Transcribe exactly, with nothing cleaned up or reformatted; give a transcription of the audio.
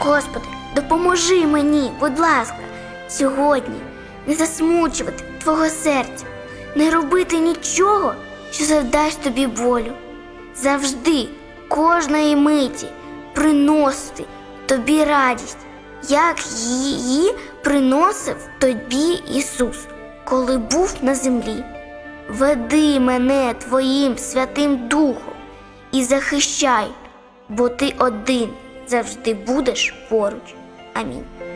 Господи, допоможи мені, будь ласка, сьогодні не засмучувати Твого серця, не робити нічого, що завдасть Тобі болю. Завжди, кожної миті приносити Тобі радість, як її приносив Тобі Ісус, коли був на землі. Веди мене Твоїм Святим Духом і захищай, бо Ти один завжди будеш поруч. Амінь.